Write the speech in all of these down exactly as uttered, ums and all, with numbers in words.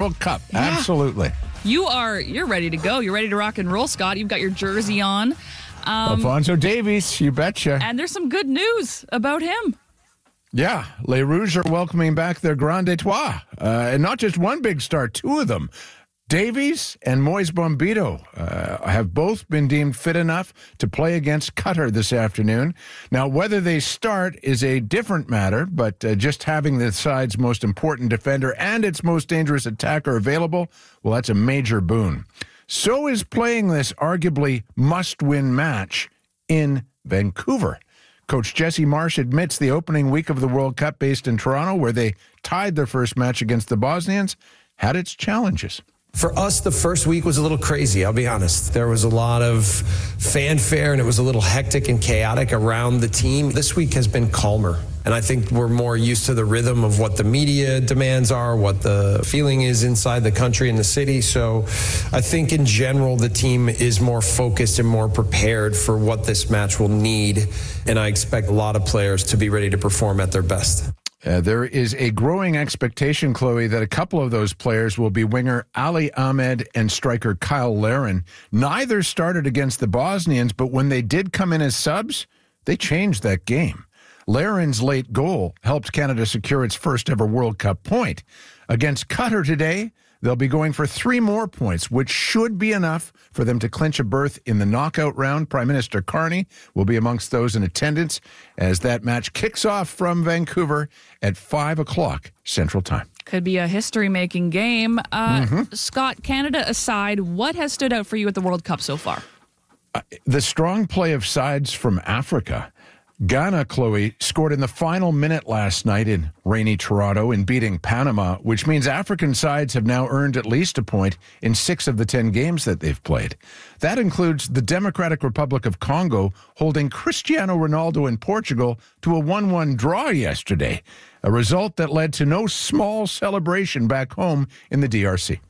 World Cup. Yeah. Absolutely. You are, you're ready to go. You're ready to rock and roll, Scott. You've got your jersey on. Um, Alphonso Davies, you betcha. And there's some good news about him. Yeah, Les Rouges are welcoming back their Grand Etoile. Uh, and not just one big star, two of them. Davies and Moise Bombito uh, have both been deemed fit enough to play against Qatar this afternoon. Now, whether they start is a different matter, but uh, just having the side's most important defender and its most dangerous attacker available, well, that's a major boon. So is playing this arguably must-win match in Vancouver. Coach Jesse Marsch admits the opening week of the World Cup based in Toronto, where they tied their first match against the Bosnians, had its challenges. For us, the first week was a little crazy, I'll be honest. There was a lot of fanfare, and it was a little hectic and chaotic around the team. This week has been calmer, and I think we're more used to the rhythm of what the media demands are, what the feeling is inside the country and the city. So I think in general, the team is more focused and more prepared for what this match will need, and I expect a lot of players to be ready to perform at their best. Uh, there is a growing expectation, Chloe, that a couple of those players will be winger Ali Ahmed and striker Kyle Larin. Neither started against the Bosnians, but when they did come in as subs, they changed that game. Larin's late goal helped Canada secure its first ever World Cup point. Against Qatar today, they'll be going for three more points, which should be enough for them to clinch a berth in the knockout round. Prime Minister Carney will be amongst those in attendance as that match kicks off from Vancouver at five o'clock Central Time. Could be a history-making game. Uh, Mm-hmm. Scott, Canada aside, what has stood out for you at the World Cup so far? Uh, the strong play of sides from Africa. Ghana, Chloe, scored in the final minute last night in rainy Toronto in beating Panama, which means African sides have now earned at least a point in six of the ten games that they've played. That includes the Democratic Republic of Congo holding Cristiano Ronaldo in Portugal to a one one draw yesterday, a result that led to no small celebration back home in the D R C.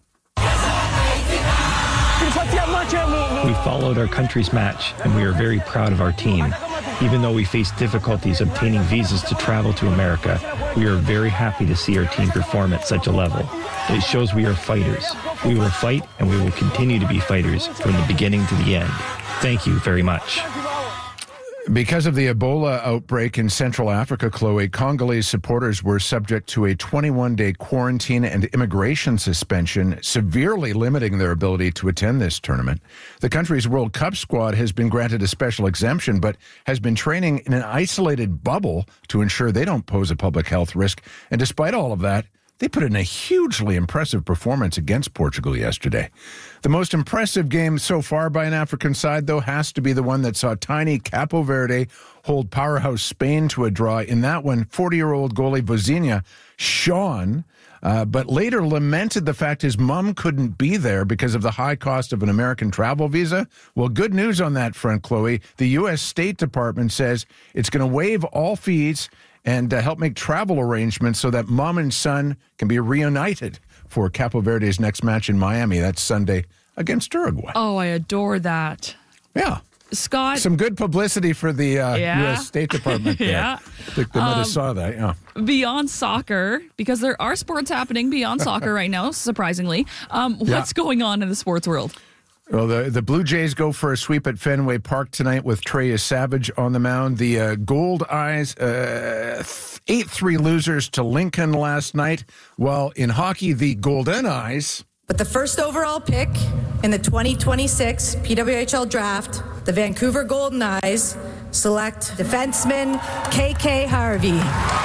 We followed our country's match, and we are very proud of our team. Even though we faced difficulties obtaining visas to travel to America, we are very happy to see our team perform at such a level. It shows we are fighters. We will fight, and we will continue to be fighters from the beginning to the end. Thank you very much. Because of the Ebola outbreak in Central Africa, Chloe, Congolese supporters were subject to a twenty-one day quarantine and immigration suspension, severely limiting their ability to attend this tournament. The country's World Cup squad has been granted a special exemption, but has been training in an isolated bubble to ensure they don't pose a public health risk. And despite all of that, they put in a hugely impressive performance against Portugal yesterday. The most impressive game so far by an African side, though, has to be the one that saw tiny Capo Verde hold powerhouse Spain to a draw. In that one, forty-year-old goalie Vozinha shone, uh, but later lamented the fact his mom couldn't be there because of the high cost of an American travel visa. Well, good news on that front, Chloe. The U S State Department says it's going to waive all fees and uh, help make travel arrangements so that mom and son can be reunited for Capo Verde's next match in Miami. That's Sunday against Uruguay. Oh, I adore that. Yeah. Scott. Some good publicity for the uh, Yeah. U S State Department there. Yeah. I think they might have Um, saw that, yeah. Beyond soccer, because there are sports happening beyond soccer right now, surprisingly. Um, what's Yeah. going on in the sports world? Well, the, the Blue Jays go for a sweep at Fenway Park tonight with Trey Savage on the mound. The uh, Gold Eyes, uh, eight three losers to Lincoln last night. While in hockey, the Golden Eyes... With the first overall pick in the twenty twenty-six P W H L draft, the Vancouver Golden Eyes select defenseman K K Harvey.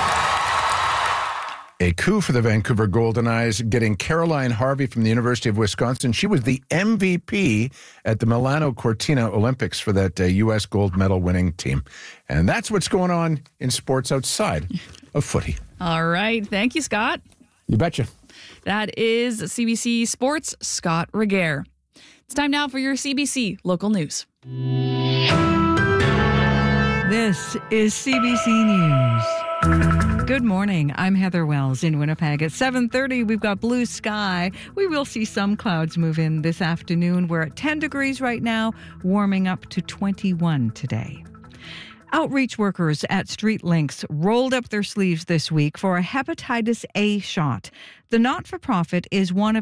A coup for the Vancouver Golden Eyes, getting Caroline Harvey from the University of Wisconsin. She was the M V P at the Milano Cortina Olympics for that uh, U S gold medal winning team. And that's what's going on in sports outside of footy. All right. Thank you, Scott. You betcha. That is C B C Sports' Scott Regehr. It's time now for your C B C local news. This is C B C News. Good morning. I'm Heather Wells in Winnipeg. At seven thirty, we've got blue sky. We will see some clouds move in this afternoon. We're at ten degrees right now, warming up to twenty-one today. Outreach workers at StreetLinks rolled up their sleeves this week for a hepatitis A shot. The not-for-profit is one of